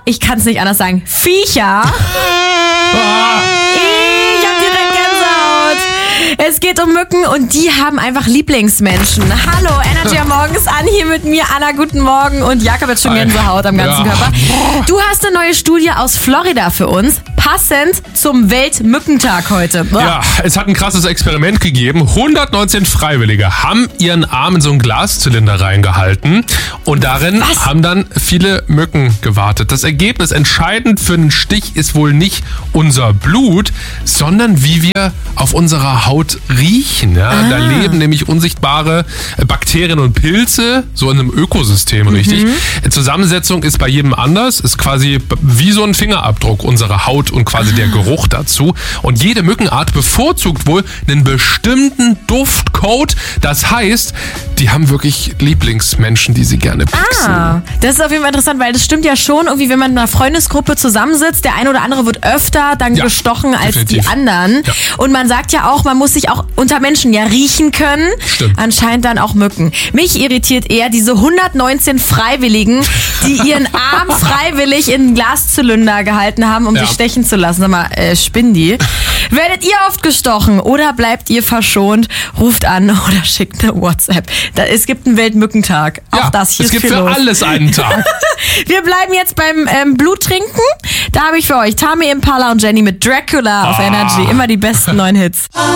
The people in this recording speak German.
ich kann es nicht anders sagen, Viecher. Ich hab direkt Gänsehaut. Es geht um Mücken und die haben einfach Lieblingsmenschen. Hallo, Energy am Morgen ist an, hier mit mir. Anna, guten Morgen. Und Jakob hat schon Gänsehaut am ganzen Körper. Du hast eine neue Studie aus Florida für uns, passend zum Weltmückentag heute. Ja, es hat ein krasses Experiment gegeben. 119 Freiwillige haben ihren Arm in so einen Glaszylinder reingehalten und darin haben dann viele Mücken gewartet. Das Ergebnis, entscheidend für einen Stich, ist wohl nicht unser Blut, sondern wie wir auf unserer Haut riechen. Ja? Da leben nämlich unsichtbare Bakterien und Pilze, so in einem Ökosystem, richtig. Zusammensetzung ist bei jedem anders, ist quasi wie so ein Fingerabdruck unserer Haut und quasi der Geruch dazu. Und jede Mückenart bevorzugt wohl einen bestimmten Duftcode. Das heißt, die haben wirklich Lieblingsmenschen, die sie gerne pixen. Das ist auf jeden Fall interessant, weil das stimmt ja schon, irgendwie, wenn man in einer Freundesgruppe zusammensitzt, der eine oder andere wird öfter dann gestochen als definitiv. die anderen. Ja. Und man sagt ja auch, man muss sich auch unter Menschen ja riechen können. Stimmt. Anscheinend dann auch Mücken. Mich irritiert eher diese 119 Freiwilligen, die ihren Arm freiwillig in einen Glaszylinder gehalten haben, um sich stechen zu lassen. Sag mal, spinnen die? Werdet ihr oft gestochen oder bleibt ihr verschont? Ruft an oder schickt eine WhatsApp. Es gibt einen Weltmückentag. Auch das hier es ist gibt viel für los. alles einen Tag. Wir bleiben jetzt beim Bluttrinken. Da habe ich für euch Tame Impala und Jenny mit Dracula auf Energy. Immer die besten neuen Hits.